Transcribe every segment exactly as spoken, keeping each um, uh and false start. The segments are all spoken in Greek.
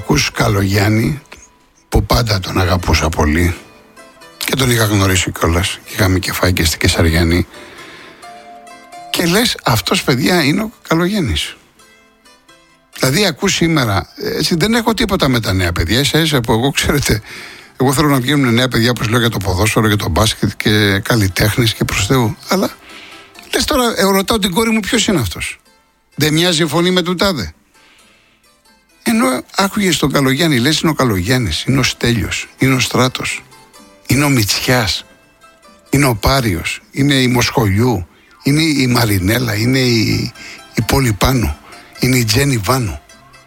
ακούς Καλογιάννη, που πάντα τον αγαπούσα πολύ και τον είχα γνωρίσει κιόλας, είχαμε και φάει και στην Κεσαριανή, και λες αυτός, παιδιά, είναι ο Καλογιάννης. Δηλαδή ακούς σήμερα, έτσι, δεν έχω τίποτα με τα νέα παιδιά, ίσα ίσα που εγώ, ξέρετε, εγώ θέλω να βγαίνουν νέα παιδιά, όπως λέω, για το ποδόσφαιρο, για το μπάσκετ και καλλιτέχνες και προς Θεού, αλλά λες τώρα, εγώ ρωτάω την κόρη μου, ποιος είναι αυτός? Δεν μοιάζει η φωνή με του τάδε? Ενώ άκουγες τον Καλογιάννη, λες είναι ο Καλογιάννης, είναι ο Στέλιος, είναι ο Στράτος, είναι ο Μητσιάς, είναι ο Πάριος, είναι η Μοσχολιού, είναι η Μαρινέλα, είναι η, η Πολυπάνου, είναι η Τζένι Βάνου.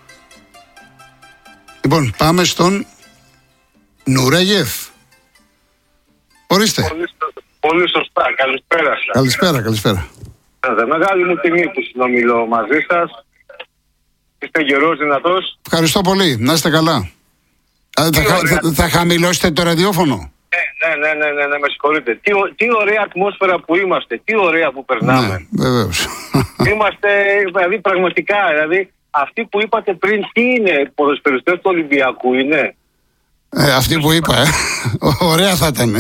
Λοιπόν, πάμε στον Νουρέγεφ. Ορίστε. Πολύ, πολύ σωστά. Καλησπέρα σας. Καλησπέρα, καλησπέρα. Μεγάλη μου τιμή που συνομιλώ μαζί σας. Είστε γερός, δυνατός. Ευχαριστώ πολύ. Να είστε καλά. Θα, θα, θα χαμηλώσετε το ραδιόφωνο. Ναι, ναι, ναι, ναι, ναι, με συγχωρείτε. Τι, τι ωραία ατμόσφαιρα που είμαστε. Τι ωραία που περνάμε. Ναι, βεβαίως. Είμαστε, δηλαδή, πραγματικά, δηλαδή, αυτοί που είπατε πριν, τι είναι, ποδοσφαιριστές του Ολυμπιακού είναι? Ε, αυτοί που είπα, ε. Ωραία θα ήταν.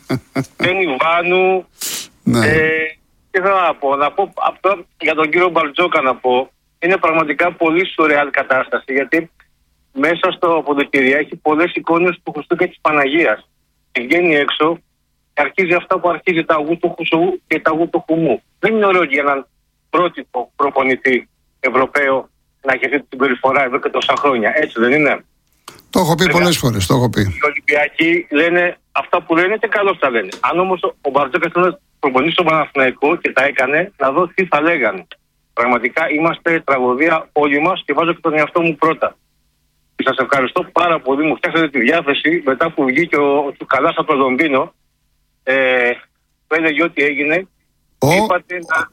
Τζένι Βάνου. Ναι. Ε, τι θέλω να πω, να πω αυτό για τον κύριο Μπαρτζόκα να πω. Είναι πραγματικά πολύ σουρεάλ κατάσταση, γιατί μέσα στο αποδυτήρια έχει πολλές εικόνες του Χριστού και της Παναγίας. Και βγαίνει έξω και αρχίζει αυτά που αρχίζει, τα αγού του Χουσού και τα αγού του Χουμού. Δεν είναι ωραίο για έναν πρότυπο προπονητή Ευρωπαίο να έχει αυτή την περιφορά εδώ και τόσα χρόνια. Έτσι δεν είναι? Το έχω πει πολλές φορές, το έχω πει. Οι Ολυμπιακοί λένε αυτά που λένε και καλώς τα λένε. Αν όμως ο Μπαρτζόκας θέλει να προπονήσει τον Παναθηναϊκό και τα έκανε, να δω τι θα λέγανε. Πραγματικά είμαστε τραγωδία όλοι μας και βάζω και τον εαυτό μου πρώτα. Σας ευχαριστώ πάρα πολύ. Μου φτιάξατε τη διάθεση μετά που βγήκε ο, ο Τσουκαλάς από το Λονδίνο. Ε, που έλεγε ό,τι έγινε. Ο... Είπατε να...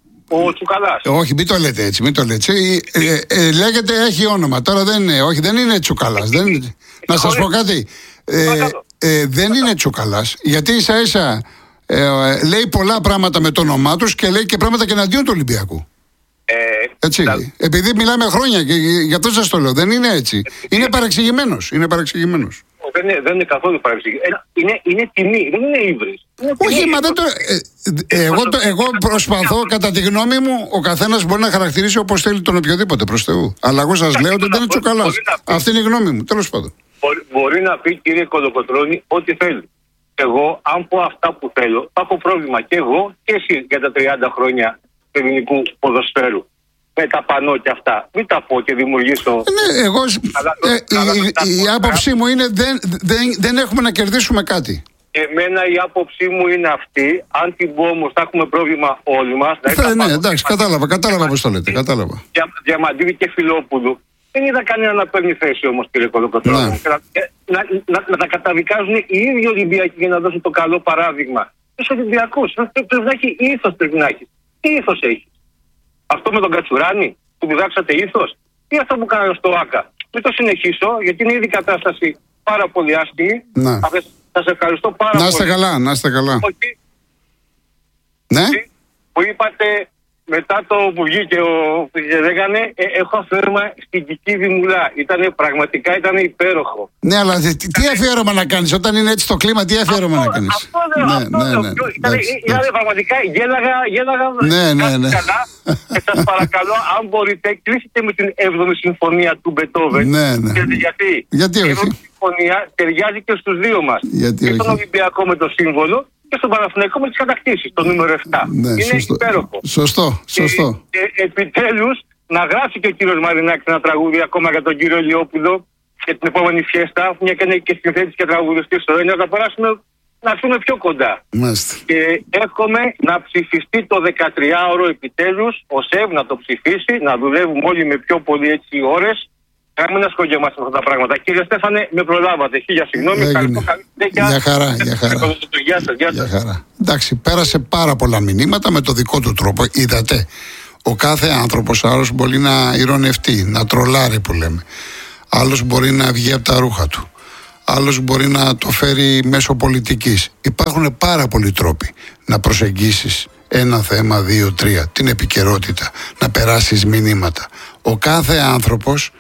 Ο Τσουκαλάς. Όχι, μην το λέτε έτσι, μην το λέτε έτσι. Ε, ε, ε, λέγεται, έχει όνομα. Τώρα δεν είναι, όχι, δεν είναι Τσουκαλάς. Δεν είναι... Να σας πω κάτι. Ε, ε, δεν είναι Τσουκαλάς, γιατί ίσα ίσα ε, ε, λέει πολλά πράγματα με το όνομά τους και λέει και πράγματα και εναντίον του Ολυμπιακού. Ε, έτσι. Τα... Επειδή μιλάμε χρόνια και γι' αυτό σας το λέω. Δεν είναι έτσι. Είναι παρεξηγημένος. Είναι παρεξηγημένος. Δεν είναι, δεν είναι καθόλου παρεξηγημένος. Είναι, είναι τιμή, δεν είναι ύβρις. Όχι, μα δεν το. Ε, ε, εγώ, το, εγώ προσπαθώ, κατά τη γνώμη μου, ο καθένας μπορεί να χαρακτηρίσει όπως θέλει τον οποιοδήποτε, προς Θεού. Αλλά εγώ σας λέω ότι δεν είναι Τσουκαλάς. Αυτή είναι η γνώμη μου. Τέλος πάντων. Μπορεί, μπορεί να πει, κύριε Κολοκοτρώνη, ό,τι θέλει. Εγώ, αν πω αυτά που θέλω, θα έχω πρόβλημα και εγώ και εσύ για τα τριάντα χρόνια του ελληνικού ποδοσφαίρου. Με τα πανό και αυτά. Μην τα πω και δημιουργήσω. Ναι, εγώ. Ε, ε, η, η άποψή μου είναι δεν, δεν, δεν έχουμε να κερδίσουμε κάτι. Εμένα η άποψή μου είναι αυτή. Αν την πω όμως, θα έχουμε πρόβλημα όλοι μας. Θα, ναι, εντάξει, κατάλαβα, κατάλαβα πώς το λέτε. Κατάλαβα. Για, Διαμαντίδη και Φιλόπουλου. Δεν είδα κανένα να παίρνει θέση όμως, κύριε Κολοκοτρώνη. Ναι. Να, να, να, να τα καταδικάζουν οι ίδιοι Ολυμπιακοί για να δώσουν το καλό παράδειγμα. Τους Ολυμπιακούς. Πρέπει να έχει ήθος, πρέπει να έχει. Τι ήθος έχει? Αυτό με τον Κατσουράνη που διδάξατε ήθος, ή αυτό που κάνανε στο ΆΚΑ? Μην το συνεχίσω, γιατί είναι ήδη κατάσταση πάρα πολύ άσχημη. Ναι. Σας ευχαριστώ πάρα πολύ. Να είστε καλά, να είστε καλά. Όχι. Ναι. Που είπατε μετά το που βγήκε ο που λέγανε, ε, έχω αφιέρωμα στην Κική Δημουλά. Ήτανε, πραγματικά ήταν υπέροχο. Ναι, αλλά τι, τι αφιέρωμα να κάνεις όταν είναι έτσι το κλίμα, τι αφιέρωμα να κάνεις? Αυτό δεν ναι, ναι, ναι, ναι, ήταν πραγματικά, γέλαγα, γέλαγα ναι, ναι, ναι. καλά. Και σας παρακαλώ, αν μπορείτε, κλείσετε με την έβδομη συμφωνία του Μπετόβεν. Ναι, ναι. Γιατί, γιατί όχι? Η έβδομη συμφωνία ταιριάζει και στους δύο μας. Γιατί και όχι? στον Ολυμπιακό με το σύμβολο και στον Παναθηναϊκό με τις κατακτήσεις, το νούμερο επτά. Ναι, είναι σωστό. υπέροχο. Σωστό, σωστό. Και, και επιτέλους να γράψει και ο κύριος Μαρινάκης ένα τραγούδι ακόμα για τον κύριο Ηλιόπουλο και την επόμενη φιέστα, μια και είναι και συνθέτης και τραγουδιστής στο Έννοια, να περάσουμε, να έρθουμε πιο κοντά. Μάλιστα. Και εύχομαι να ψηφιστεί το δεκατριάωρο επιτέλους, ο ΣΕΒ να το ψηφίσει, να δουλεύουμε όλοι με πιο πολύ έτσι ώρες. Να μην ασχολιόμαστε με αυτά τα πράγματα. Κύριε Στέφανε, με προλάβατε. Χίλια συγγνώμη. Για χαρά, για χαρά. Γεια σας, γεια σας. Για χαρά. Εντάξει, πέρασε πάρα πολλά μηνύματα με το δικό του τρόπο. Είδατε, ο κάθε άνθρωπος, άλλος μπορεί να ηρωνευτεί, να τρολάρει που λέμε. Άλλος μπορεί να βγει από τα ρούχα του. Άλλος μπορεί να το φέρει μέσω πολιτικής. Υπάρχουν πάρα πολλοί τρόποι να προσεγγίσεις ένα θέμα, δύο, τρία, την επικαιρότητα, να περάσεις μηνύματα. Ο κάθε άνθρωπος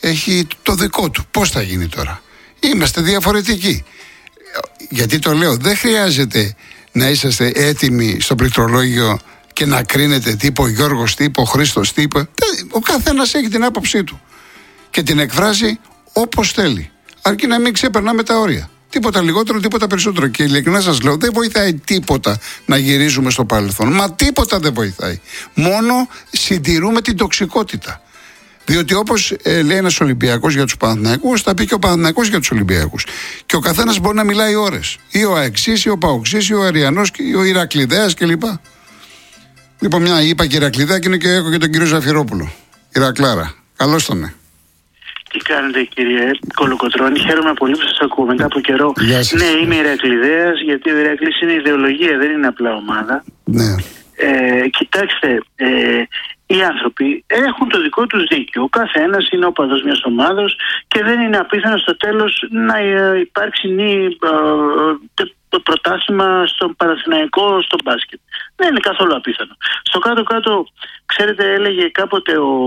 έχει το δικό του. Πώς θα γίνει τώρα? Είμαστε διαφορετικοί. Γιατί το λέω, δεν χρειάζεται να είσαστε έτοιμοι στο πληκτρολόγιο και να κρίνετε τι είπε ο Γιώργος, τι είπε ο Χρήστος, τι είπε. Ο καθένας έχει την άποψή του και την εκφράζει όπως θέλει. Αρκεί να μην ξεπερνάμε τα όρια. Τίποτα λιγότερο, τίποτα περισσότερο. Και ειλικρινά σας λέω, δεν βοηθάει τίποτα να γυρίζουμε στο παρελθόν. Μα τίποτα δεν βοηθάει. Μόνο συντηρούμε την τοξικότητα. Διότι όπως ε, λέει ένας Ολυμπιακός για τους Παναθηναϊκούς, θα πει και ο Παναθηναϊκός για τους Ολυμπιακούς. Και ο καθένας μπορεί να μιλάει ώρες. Ή ο Αεξής, ή ο Παοξής, ή ο Αριανός, ή ο Ηρακλειδέας κλπ. Λοιπόν, μια είπα και Ηρακλειδέα και είναι και έχω και τον κύριο Ζαφυρόπουλο. Ηρακλάρα. Καλώς τον. Τι κάνετε, κύριε Κολοκοτρώνη? Χαίρομαι πολύ που σας ακούω μετά από καιρό. Ναι, είμαι Ηρακλειδέας, γιατί ο Ηρακλής είναι ιδεολογία, δεν είναι απλά ομάδα. Ναι. Ε, κοιτάξτε, ε, οι άνθρωποι έχουν το δικό τους δίκιο. Ο κάθε ένας είναι οπαδός μιας ομάδος και δεν είναι απίθανο στο τέλος να υπάρξει νη, ε, πρωτάθλημα στον Παναθηναϊκό, στο μπάσκετ. Δεν είναι καθόλου απίθανο. Στο κάτω-κάτω, ξέρετε, έλεγε κάποτε ο,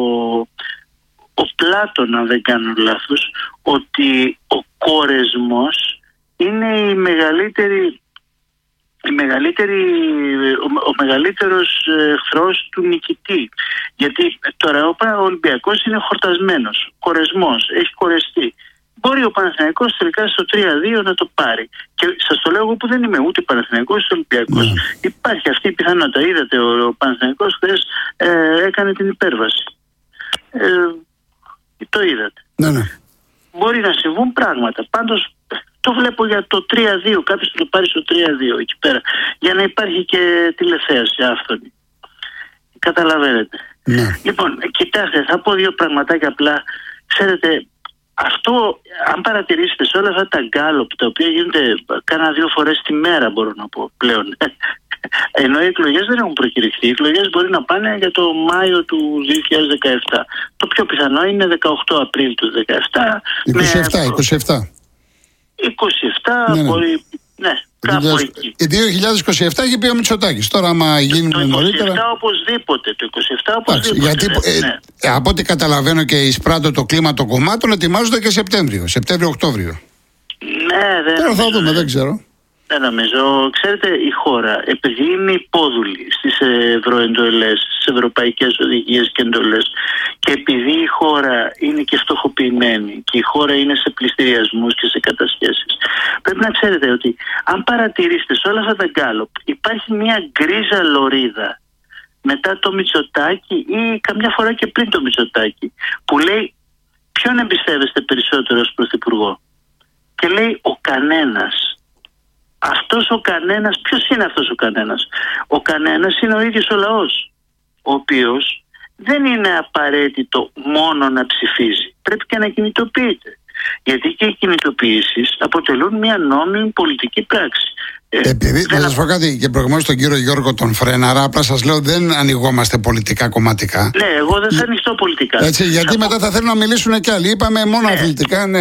ο Πλάτων, αν δεν κάνω λάθος, ότι ο κορεσμός είναι η μεγαλύτερη... Η μεγαλύτερη, ο, ο μεγαλύτερος εχθρός του νικητή. Γιατί τώρα ο Ολυμπιακός είναι χορτασμένος, κορεσμός, έχει κορεστεί. Μπορεί ο Παναθηναϊκός τελικά στο τρία δύο να το πάρει. Και σας το λέω εγώ που δεν είμαι ούτε Παναθηναϊκός ούτε Ολυμπιακός. Mm. Υπάρχει αυτή η πιθανότητα. Είδατε, ο, ο Παναθηναϊκός χθες ε, έκανε την υπέρβαση. Ε, το είδατε. Ναι, ναι. Μπορεί να συμβούν πράγματα. Πάντως το βλέπω για το τρία δύο, κάποιος θα το πάρει στο τρία δύο εκεί πέρα, για να υπάρχει και τηλεθέαση άφθονη. Καταλαβαίνετε. Ναι. Λοιπόν, κοιτάξτε, θα πω δύο πραγματάκια απλά. Ξέρετε, αυτό, αν παρατηρήσετε σε όλα αυτά τα γκάλωπ, τα οποία γίνονται κάνα δύο φορές τη μέρα, μπορώ να πω πλέον, ενώ οι εκλογές δεν έχουν προκηρυχθεί, οι εκλογές μπορεί να πάνε για το Μάιο του δύο χιλιάδες δεκαεπτά. Το πιο πιθανό είναι δεκαοκτώ Απρίλη του δύο χιλιάδες δεκαεπτά. είκοσι επτά, είκοσι επτά. είκοσι επτά, ναι, ναι. Μπορεί, ναι, κάπου εκεί. δύο χιλιάδες είκοσι επτά είχε πει ο Μητσοτάκης. Τώρα, άμα γίνει νωρίτερα. Το είκοσι επτά οπωσδήποτε. Το είκοσι επτά οπωσδήποτε. Γιατί, ε, ναι. ε, από ό,τι καταλαβαίνω και εισπράττω το κλίμα των κομμάτων, ετοιμάζονται και Σεπτέμβριο. Σεπτέμβριο-Οκτώβριο. Ναι, δεν. Τώρα θα δούμε, δεν ξέρω. Δεν νομίζω. Ξέρετε, η χώρα, επειδή είναι υπόδουλη στις ευρωεντολές, στις ευρωπαϊκές οδηγίες και εντολές, και επειδή η χώρα είναι και φτωχοποιημένη και η χώρα είναι σε πληστηριασμούς και σε κατασχέσεις, πρέπει να ξέρετε ότι αν παρατηρήσετε σε όλα αυτά τα γκάλωπ, υπάρχει μια γκρίζα λωρίδα μετά το Μητσοτάκη ή καμιά φορά και πριν το Μητσοτάκη, που λέει ποιον εμπιστεύεστε περισσότερο ως πρωθυπουργό, και λέει ο κανένας. Αυτός ο κανένας, ποιος είναι αυτός ο κανένας? Ο κανένας είναι ο ίδιος ο λαός, ο οποίος δεν είναι απαραίτητο μόνο να ψηφίζει, πρέπει και να κινητοποιείται. Γιατί και οι κινητοποιήσεις αποτελούν μια νόμιμη πολιτική πράξη. Επειδή, θα σας πω κάτι και προηγουμένως τον κύριο Γιώργο τον Φρέναρα, απλά σας λέω δεν ανοιγόμαστε πολιτικά κομματικά. Ναι, εγώ δεν θα ανοιχτώ πολιτικά. Έτσι, γιατί θα μετά πω... θα θέλουν να μιλήσουν κι άλλοι. Είπαμε μόνο ναι. αθλητικά, ναι. Ε,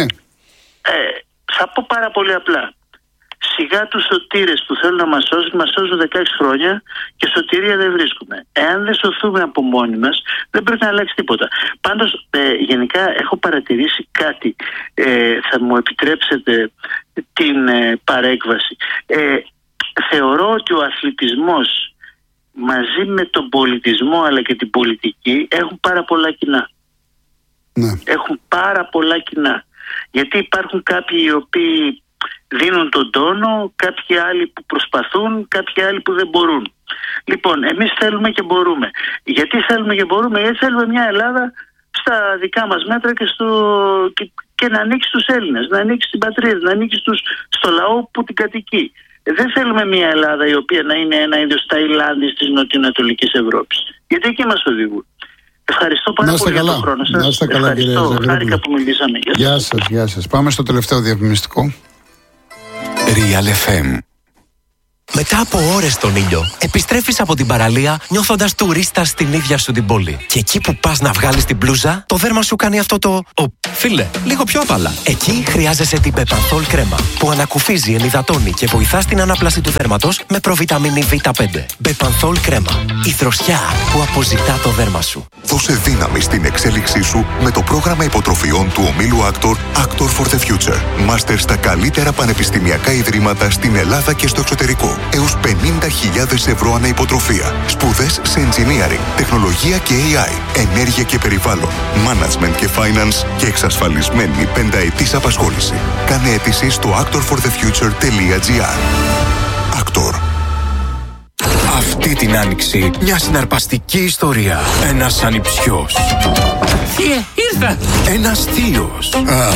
θα πω πάρα πολύ απλά. Σιγά τους σωτήρες που θέλουν να μας σώσουν, μας σώζουν δεκαέξι χρόνια και σωτηρία δεν βρίσκουμε. Εάν δεν σωθούμε από μόνοι μας, δεν πρέπει να αλλάξει τίποτα. Πάντως, ε, γενικά έχω παρατηρήσει κάτι. Ε, θα μου επιτρέψετε την ε, παρέκβαση. Ε, θεωρώ ότι ο αθλητισμός μαζί με τον πολιτισμό αλλά και την πολιτική έχουν πάρα πολλά κοινά. Ναι. Έχουν πάρα πολλά κοινά. Γιατί υπάρχουν κάποιοι οι οποίοι δίνουν τον τόνο, κάποιοι άλλοι που προσπαθούν, κάποιοι άλλοι που δεν μπορούν. Λοιπόν, εμείς θέλουμε και μπορούμε. Γιατί θέλουμε και μπορούμε? Γιατί θέλουμε μια Ελλάδα στα δικά μας μέτρα και, στο... και, και να ανοίξει στους Έλληνες, να ανοίξει την πατρίδα, να ανοίξει στους... στο λαό που την κατοικεί. Δεν θέλουμε μια Ελλάδα η οποία να είναι ένα είδος Ταϊλάνδης της νοτιοανατολικής Ευρώπης. Γιατί εκεί μας οδηγούν. Ευχαριστώ πάρα πολύ για τον χρόνο σας. Να είστε καλά, κύριε Ζαφυρόπουλε. Χάρηκα που μιλήσαμε. Γεια σας, γεια σας. Πάμε στο τελευταίο διαφημιστικό. Real εφ εμ Μετά από ώρες στον ήλιο, επιστρέφεις από την παραλία νιώθοντας τουρίστας στην ίδια σου την πόλη. Και εκεί που πας να βγάλεις την μπλούζα, το δέρμα σου κάνει αυτό το... Ο, φίλε, λίγο πιο απαλά. Εκεί χρειάζεσαι την Μπεπανθόλ κρέμα, που ανακουφίζει, ενυδατώνει και βοηθά στην ανάπλαση του δέρματος με προβιταμίνη βι πέντε. Μπεπανθόλ κρέμα. Η δροσιά που αποζητά το δέρμα σου. Δώσε δύναμη στην εξέλιξή σου με το πρόγραμμα υποτροφιών του ομίλου Actor, Actor for the Future. Μάστερ στα καλύτερα πανεπιστημιακά ιδρύματα στην Ελλάδα και στο εξωτερικό. Έως πενήντα χιλιάδες ευρώ ανά υποτροφία. Σπουδές σε engineering, τεχνολογία και έι άι, ενέργεια και περιβάλλον, management και finance και εξασφαλισμένη πενταετής απασχόληση. Κάνε αίτηση στο actor for the future τελεία τζι άρ. Actor. Αυτή την άνοιξη μια συναρπαστική ιστορία. Ένας ανιψιός. Θείε, ήρθα! Ένας θείος. Α,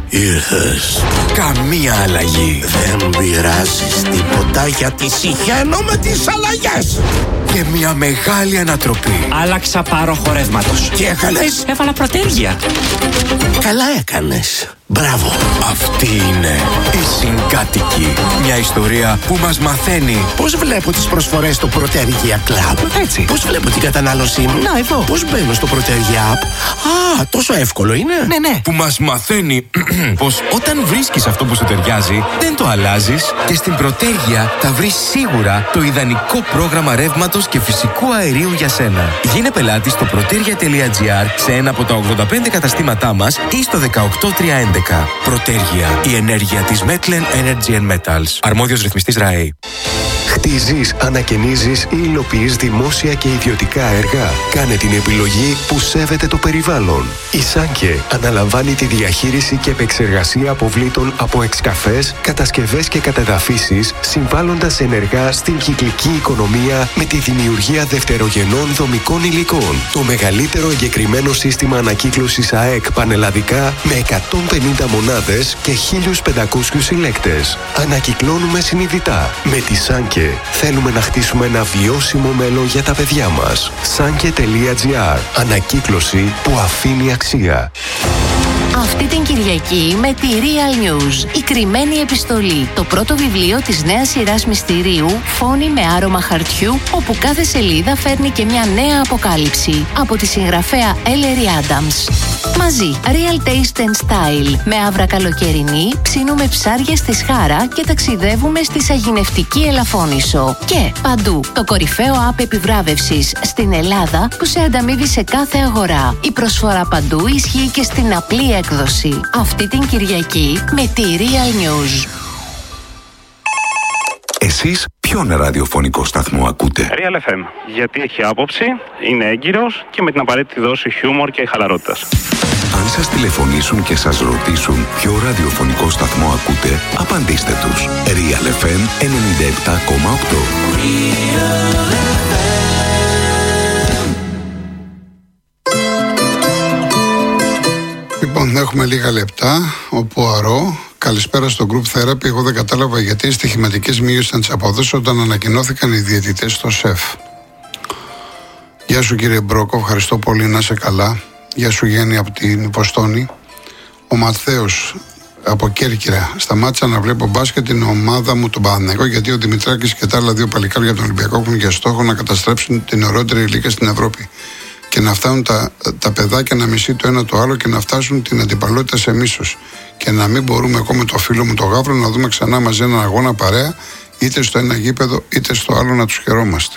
ήρθες. Καμία αλλαγή. Δεν πειράζεις τίποτα γιατί συχαίνω με τις αλλαγές. Και μια μεγάλη ανατροπή. Άλλαξα πάροχο ρεύματος. Τι έκανες? Έβαλα προτέργεια. Καλά έκανες. Μπράβο. Αυτή είναι η Συγκάτοικη. Μια ιστορία που μας μαθαίνει Πώς βλέπω τις προσφορές στο Προτέργεια Club. έτσι. Πώς βλέπω την κατανάλωσή μου. Να, εδώ. Πώς μπαίνω στο Προτέργεια App. Α, τόσο εύκολο είναι. Ναι, ναι. Που μας μαθαίνει πως όταν βρίσκεις αυτό που σου ταιριάζει, δεν το αλλάζεις και στην Προτέργεια θα βρεις σίγουρα το ιδανικό πρόγραμμα ρεύματος και φυσικού αερίου για σένα. Γίνε πελάτη στο protergia τελεία τζι άρ σε ένα από τα ογδόντα πέντε καταστήματά μας ή στο δεκαοκτώ τριακόσια έντεκα. Προτέργεια, η ενέργεια της Metlen Energy and Metals. Αρμόδιος ρυθμιστής ΡΑΕ. Χτίζεις, ανακαινίζεις ή υλοποιείς δημόσια και ιδιωτικά έργα. Κάνε την επιλογή που σέβεται το περιβάλλον. Η Σάνκε αναλαμβάνει τη διαχείριση και επεξεργασία αποβλήτων από εξκαφές, κατασκευές και κατεδαφίσεις, συμβάλλοντας ενεργά στην κυκλική οικονομία με τη δημιουργία δευτερογενών δομικών υλικών. Το μεγαλύτερο εγκεκριμένο σύστημα ανακύκλωσης ΑΕΚ πανελλαδικά με εκατόν πενήντα μονάδες και χίλιους πεντακόσιους συλλέκτες. Ανακυκλώνουμε συνειδητά. Με τη Σάνκε θέλουμε να χτίσουμε ένα βιώσιμο μέλλον για τα παιδιά μας. Σάνκε τελεία τζι άρ. Ανακύκλωση που αφήνει αξία. Αυτή την Κυριακή με τη Real News. Η κρυμμένη επιστολή. Το πρώτο βιβλίο της νέας σειράς μυστηρίου Φόνοι με άρωμα χαρτιού, όπου κάθε σελίδα φέρνει και μια νέα αποκάλυψη. Από τη συγγραφέα Ellery Adams. Μαζί, Real Taste and Style. Με άβρα καλοκαιρινή, ψήνουμε ψάρια στη Σχάρα και ταξιδεύουμε στη σαγηνευτική Ελαφώνησο. Και παντού, το κορυφαίο app επιβράβευσης στην Ελλάδα που σε ανταμείβει σε κάθε αγορά. Η προσφορά παντού ισχύει και στην απλή έκδοση. Αυτή την Κυριακή με τη Real News. Εσείς ποιον ραδιοφωνικό σταθμό ακούτε? Real εφ εμ. Γιατί έχει άποψη, είναι έγκυρος και με την απαραίτητη δόση χιούμορ και χαλαρότητας. Αν σας τηλεφωνήσουν και σας ρωτήσουν ποιο ραδιοφωνικό σταθμό ακούτε, απαντήστε τους. Real εφ εμ ενενήντα επτά κόμμα οκτώ. Λοιπόν, έχουμε λίγα λεπτά. Ο Πουαρό, καλησπέρα στο Group Therapy. Εγώ δεν κατάλαβα γιατί οι στοιχηματικές μείωσαν τις αποδόσεις όταν ανακοινώθηκαν οι διαιτητές στο ΣΕΦ. Γεια σου κύριε Μπρόκο, ευχαριστώ πολύ, να είσαι καλά. Γεια σου Γέννη από την Υποστόνη. Ο Ματθαίος από Κέρκυρα. Σταμάτησα να βλέπω μπάσκετ την ομάδα μου τον Παναθηναϊκό, γιατί ο Δημητράκης και τα άλλα δύο παλικάρια από τον Ολυμπιακό έχουν για στόχο να καταστρέψουν την ωραιότερη ηλικία στην Ευρώπη. Και να φτάνουν τα, τα παιδάκια να μισεί το ένα το άλλο και να φτάσουν την αντιπαλότητα σε μίσος. Και να μην μπορούμε εγώ με το φίλο μου το Γαύρο να δούμε ξανά μαζί έναν αγώνα παρέα, είτε στο ένα γήπεδο είτε στο άλλο, να τους χαιρόμαστε.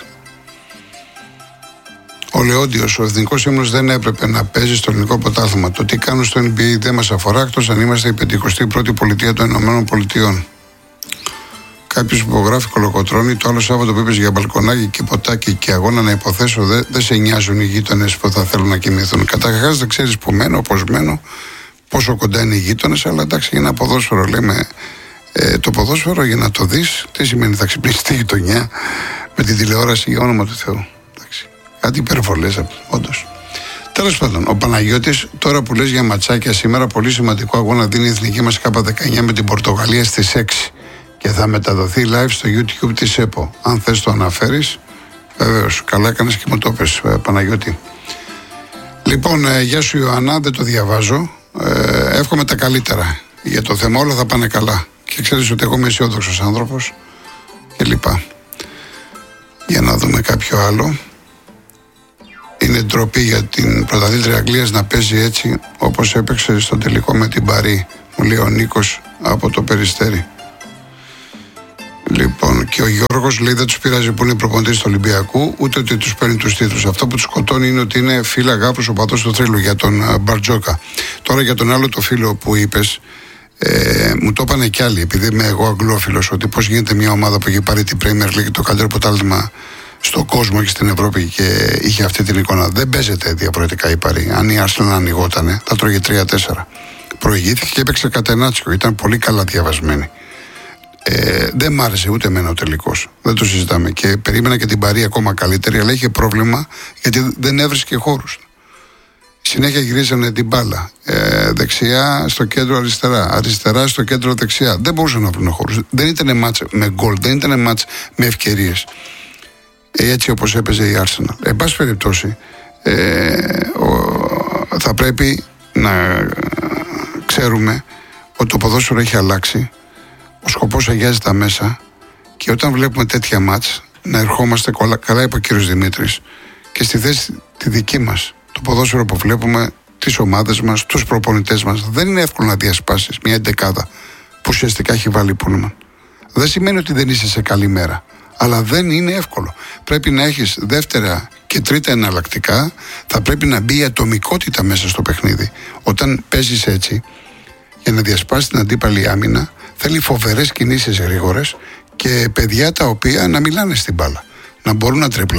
Ο Λεόντιος, ο εθνικός ύμνος δεν έπρεπε να παίζει στο ελληνικό πρωτάθλημα. Το τι κάνουν στο N B A δεν μας αφορά, εκτός αν είμαστε η πενηκοστή πρώτη πολιτεία των Ηνωμένων Πολιτειών. Κάποιος που υπογράφει κολοκοτρώνει, το άλλο Σάββατο που είπες για μπαλκονάκι και ποτάκι και αγώνα, να υποθέσω δεν δε σε νοιάζουν οι γείτονες που θα θέλουν να κοιμηθούν. Καταρχάς δεν ξέρεις που μένω, πώς μένω, πόσο κοντά είναι οι γείτονες, αλλά εντάξει, για ένα ποδόσφαιρο λέμε. Ε, το ποδόσφαιρο για να το δεις, τι σημαίνει, θα ξυπνήσει τη γειτονιά με τη τηλεόραση, για όνομα του Θεού. Εντάξει. Κάτι υπερβολές, όντως. Τέλος πάντων, ο Παναγιώτης, τώρα που λες για ματσάκια, σήμερα πολύ σημαντικό αγώνα δίνει η εθνική μας Κ δεκαεννιά με την Πορτογαλία στις έξι. Και θα μεταδοθεί live στο YouTube της ΕΠΟ. Αν θες το αναφέρεις, βεβαίως. Καλά έκανες και μου το πες, Παναγιώτη. Λοιπόν, ε, γεια σου Ιωάννα, δεν το διαβάζω. Ε, εύχομαι τα καλύτερα. Για το θέμα όλα θα πάνε καλά. Και ξέρεις ότι εγώ είμαι αισιόδοξος άνθρωπος. κλπ. Για να δούμε κάποιο άλλο. Είναι ντροπή για την πρωταθλήτρια Αγγλίας να παίζει έτσι όπως έπαιξε στο τελικό με την Παρί, μου λέει ο Νίκος από το Περιστέρι. Λοιπόν, και ο Γιώργος λέει δεν τους πειράζει που είναι προπονητής του Ολυμπιακού, ούτε ότι τους παίρνει τους τίτλους. Αυτό που τους σκοτώνει είναι ότι είναι φίλα γάπρος ο παδός του θρύλου για τον uh, Μπαρτζόκα. Τώρα για τον άλλο το φίλο που είπες, ε, μου το είπανε κι άλλοι, επειδή είμαι εγώ αγγλόφιλος, ότι πώς γίνεται μια ομάδα που έχει πάρει την Premier League, το καλύτερο πρωτάθλημα στον κόσμο και στην Ευρώπη και είχε αυτή την εικόνα. Δεν παίζεται διαφορετικά η Παρί. Αν η Arsenal ανοιγότανε, θα τρώγε τρία τέσσερα. Προηγήθηκε και έπαιξε κατενάτσικο. Ήταν πολύ καλά διαβασμένη. Ε, δεν μ' άρεσε ούτε εμένα ο τελικός. Δεν το συζητάμε. Και περίμενα και την Παρί ακόμα καλύτερη, αλλά είχε πρόβλημα γιατί δεν έβρισκε χώρους. Συνέχεια γυρίζανε την μπάλα. Ε, δεξιά στο κέντρο αριστερά. Αριστερά στο κέντρο δεξιά. Δεν μπορούσαν να βρουν χώρους. Δεν ήταν μάτς με γκολ, δεν ήταν μάτς με ευκαιρίες. Έτσι όπως έπαιζε η Arsenal. Εν πάση περιπτώσει, ε, ο, θα πρέπει να ξέρουμε ότι το ποδόσφαιρο έχει αλλάξει. Ο σκοπός αγιάζει τα μέσα και όταν βλέπουμε τέτοια μάτς να ερχόμαστε, καλά, καλά είπε ο κύριος Δημήτρης, και στη θέση τη δική μας. Το ποδόσφαιρο που βλέπουμε, τις ομάδες μας, τους προπονητές μας, δεν είναι εύκολο να διασπάσεις μια εντεκάδα που ουσιαστικά έχει βάλει Πούλμαν. Δεν σημαίνει ότι δεν είσαι σε καλή μέρα, αλλά δεν είναι εύκολο. Πρέπει να έχεις δεύτερα και τρίτα εναλλακτικά, θα πρέπει να μπει η ατομικότητα μέσα στο παιχνίδι. Όταν παίζεις έτσι, για να διασπάσεις την αντίπαλη άμυνα, θέλει φοβερές κινήσεις γρήγορες και παιδιά τα οποία να μιλάνε στην μπάλα, να μπορούν να τρεπλάνε.